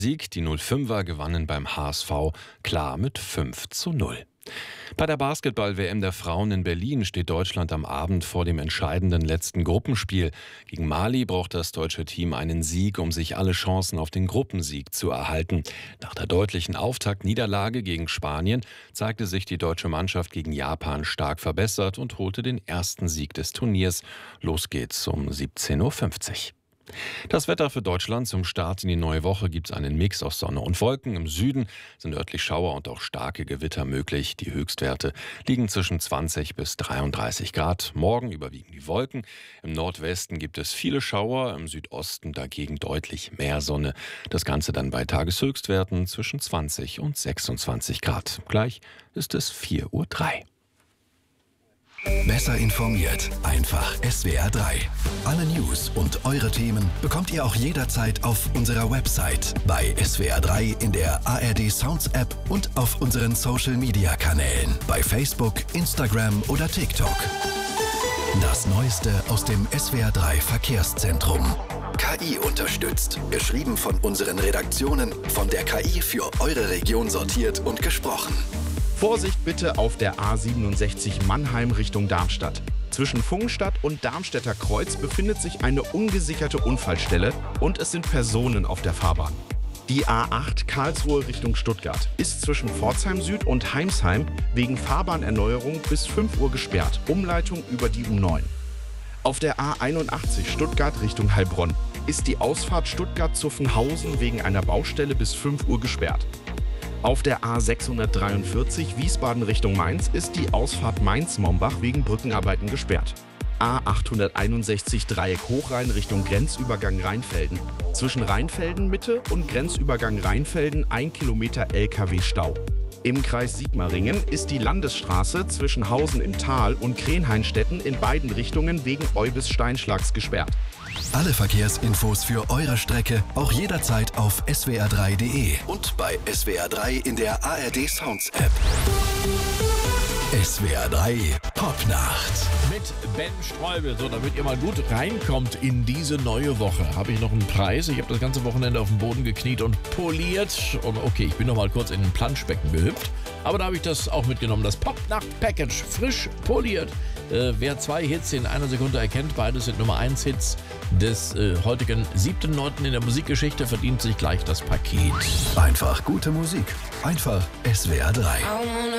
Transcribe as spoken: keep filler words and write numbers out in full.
Sieg. Die null fünfer gewannen beim H S V klar mit fünf zu null. Bei der Basketball-W M der Frauen in Berlin steht Deutschland am Abend vor dem entscheidenden letzten Gruppenspiel. Gegen Mali braucht das deutsche Team einen Sieg, um sich alle Chancen auf den Gruppensieg zu erhalten. Nach der deutlichen Auftaktniederlage gegen Spanien zeigte sich die deutsche Mannschaft gegen Japan stark verbessert und holte den ersten Sieg des Turniers. Los geht's um siebzehn Uhr fünfzig. Das Wetter für Deutschland zum Start in die neue Woche gibt es einen Mix aus Sonne und Wolken. Im Süden sind örtlich Schauer und auch starke Gewitter möglich. Die Höchstwerte liegen zwischen zwanzig bis dreiunddreißig Grad. Morgen überwiegen die Wolken. Im Nordwesten gibt es viele Schauer, im Südosten dagegen deutlich mehr Sonne. Das Ganze dann bei Tageshöchstwerten zwischen zwanzig und sechsundzwanzig Grad. Gleich ist es vier Uhr drei. Besser informiert, einfach S W R drei. Alle News und eure Themen bekommt ihr auch jederzeit auf unserer Website, bei S W R drei in der A R D Sounds App und auf unseren Social Media Kanälen, bei Facebook, Instagram oder TikTok. Das Neueste aus dem S W R drei Verkehrszentrum. K I unterstützt, geschrieben von unseren Redaktionen, von der K I für eure Region sortiert und gesprochen. Vorsicht bitte auf der A siebenundsechzig Mannheim Richtung Darmstadt. Zwischen Pfungstadt und Darmstädter Kreuz befindet sich eine ungesicherte Unfallstelle und es sind Personen auf der Fahrbahn. Die A acht Karlsruhe Richtung Stuttgart ist zwischen Pforzheim Süd und Heimsheim wegen Fahrbahnerneuerung bis fünf Uhr gesperrt. Umleitung über die U neun. Auf der A einundachtzig Stuttgart Richtung Heilbronn ist die Ausfahrt Stuttgart-Zuffenhausen wegen einer Baustelle bis fünf Uhr gesperrt. Auf der A sechshundertdreiundvierzig Wiesbaden Richtung Mainz ist die Ausfahrt Mainz-Mombach wegen Brückenarbeiten gesperrt. A achthunderteinundsechzig Dreieck Hochrhein Richtung Grenzübergang Rheinfelden. Zwischen Rheinfelden Mitte und Grenzübergang Rheinfelden ein Kilometer L K W-Stau. Im Kreis Sigmaringen ist die Landesstraße zwischen Hausen im Tal und Krenheinstetten in beiden Richtungen wegen Eubis-Steinschlags gesperrt. Alle Verkehrsinfos für eure Strecke auch jederzeit auf S W R drei Punkt de und bei S W R drei in der A R D Sounds App. S W R drei Popnacht. Mit Ben Streubel. So, damit ihr mal gut reinkommt in diese neue Woche, habe ich noch einen Preis. Ich habe das ganze Wochenende auf dem Boden gekniet und poliert. Und okay, ich bin noch mal kurz in ein Planschbecken gehüpft. Aber da habe ich das auch mitgenommen. Das Popnacht-Package, frisch poliert. Äh, wer zwei Hits in einer Sekunde erkennt, beides sind Nummer eins Hits des äh, heutigen siebten neunten in der Musikgeschichte, verdient sich gleich das Paket. Einfach gute Musik. Einfach S W R drei.